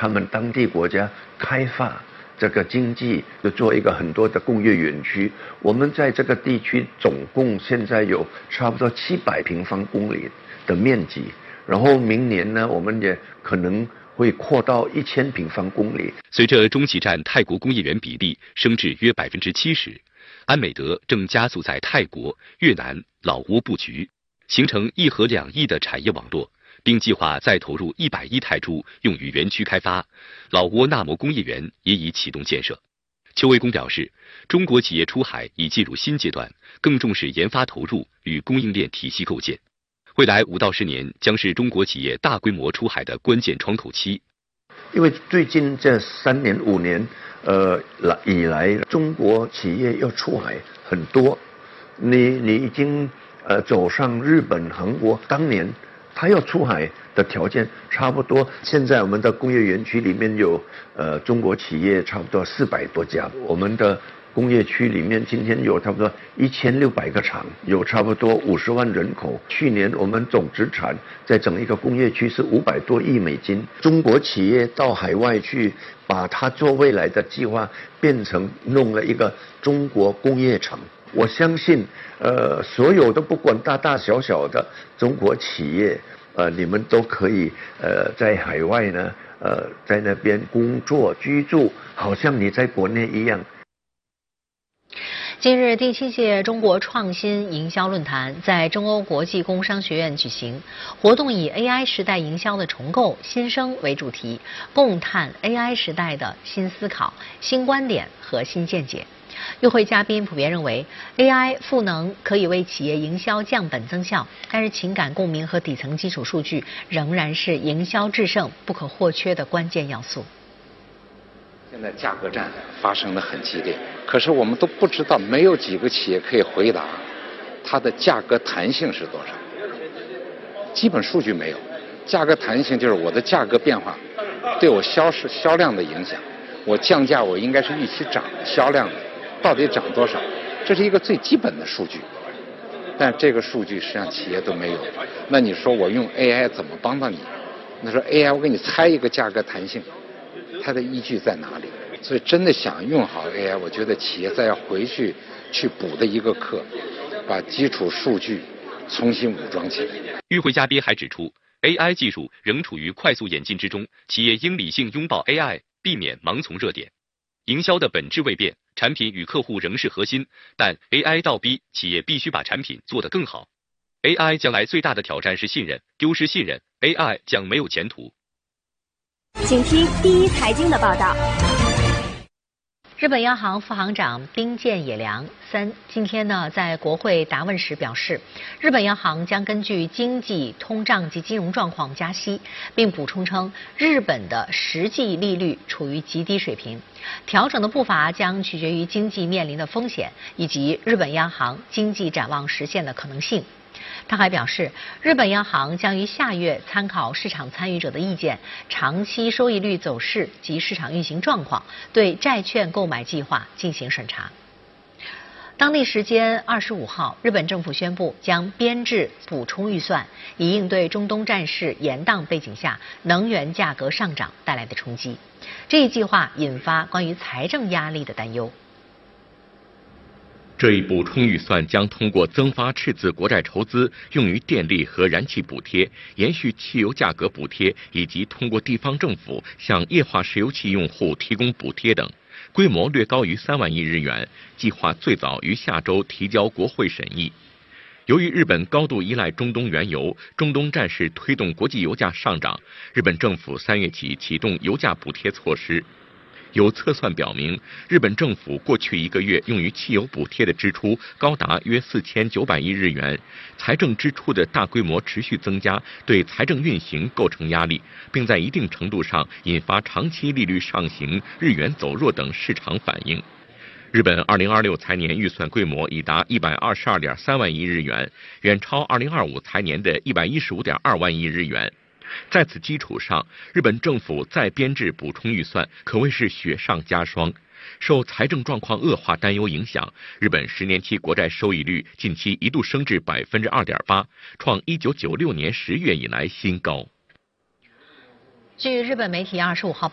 他们当地国家开发这个经济，就做一个很多的工业园区。我们在这个地区总共现在有差不多700平方公里的面积，然后明年呢，我们也可能会扩到1000平方公里。 随着中企占泰国工业园比例升至约70%，安美德正加速在泰国、越南、老挝布局，形成1核2翼的产业网络，并计划再投入100亿泰铢用于园区开发。老挝纳摩工业园也已启动建设。邱卫公表示，中国企业出海已进入新阶段，更重视研发投入与供应链体系构建。未来5到10年将是中国企业大规模出海的关键窗口期。 因为最近这3年5年以来，中国企业要出海很多。你已经走上日本、韩国，当年他要出海的条件差不多。现在我们的工业园区里面有中国企业差不多400多家，我们的工业区里面今天有差不多1600个厂，有差不多50万人口。去年我们总资产在整一个工业区是500多亿美金。中国企业到海外去，把它做未来的计划变成弄了一个中国工业城。我相信所有的不管大大小小的中国企业你们都可以在海外呢在那边工作居住，好像你在国内一样。 近日，第7届中国创新营销论坛在中欧国际工商学院举行，活动以 AI 时代营销的重构新生为主题，共探 AI 时代的新思考、新观点和新见解。与会嘉宾普遍认为 ，AI 赋能可以为企业营销降本增效，但是情感共鸣和底层基础数据仍然是营销制胜不可或缺的关键要素。 现在价格战发生得很激烈，可是我们都不知道，没有几个企业可以回答它的价格弹性是多少，基本数据没有。价格弹性就是我的价格变化对我销量的影响，我降价我应该是预期涨销量的，到底涨多少，这是一个最基本的数据。但这个数据实际上企业都没有。那你说我用 AI 怎么帮到你？那说 AI 我给你猜一个价格弹性，它的依据在哪里？所以真的想用好 AI， 我觉得企业再要回去补的一个课，把基础数据重新武装起来。 与会嘉宾还指出， AI 技术仍处于快速演进之中，企业应理性拥抱 AI， 避免盲从热点。营销的本质未变，产品与客户仍是核心，但 AI 倒逼企业必须把产品做得更好。AI 将来最大的挑战是信任，丢失信任 ，AI 将没有前途。 请听第一财经的报道。 日本央行副行长冰见野良今天呢在国会答问时表示，日本央行将根据经济、通胀及金融状况加息，并补充称，日本的实际利率处于极低水平，调整的步伐将取决于经济面临的风险以及日本央行经济展望实现的可能性。他还表示，日本央行将于下月参考市场参与者的意见、长期收益率走势及市场运行状况，对债券购买计划进行审查。当地时间25号，日本政府宣布将编制补充预算，以应对中东战事延宕背景下能源价格上涨带来的冲击。这一计划引发关于财政压力的担忧。 这一补充预算将通过增发赤字国债筹资用于电力和燃气补贴，延续汽油价格补贴，以及通过地方政府向液化石油气用户提供补贴等，规模略高于3万亿日元，计划最早于下周提交国会审议。由于日本高度依赖中东原油，中东战事推动国际油价上涨，日本政府3月起启动油价补贴措施。有测算表明，日本政府过去1个月用于汽油补贴的支出高达约4900亿日元，财政支出的大规模持续增加，对财政运行构成压力，并在一定程度上引发长期利率上行、日元走弱等市场反应。日本2026财年预算规模已达122.3万亿日元，远超2025财年的115.2万亿日元。在此基础上，日本政府再编制补充预算，可谓是雪上加霜。受财政状况恶化担忧影响，日本10年期国债收益率近期一度升至2.8%，创1996年10月以来新高。 据日本媒体25号